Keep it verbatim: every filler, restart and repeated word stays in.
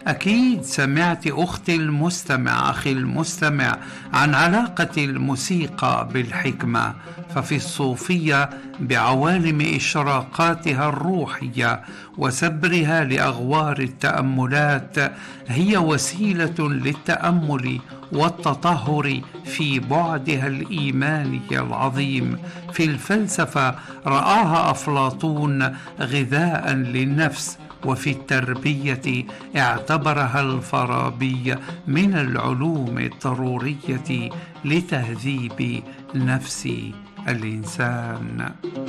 أكيد سمعت أختي المستمع أخي المستمع عن علاقة الموسيقى بالحكمة، ففي الصوفية بعوالم إشراقاتها الروحية وسبرها لأغوار التأملات هي وسيلة للتأمل والتطهر في بعدها الإيماني العظيم. في الفلسفة رآها أفلاطون غذاء للنفس، وفي التربية اعتبرها الفارابي من العلوم الضرورية لتهذيب نفس الإنسان.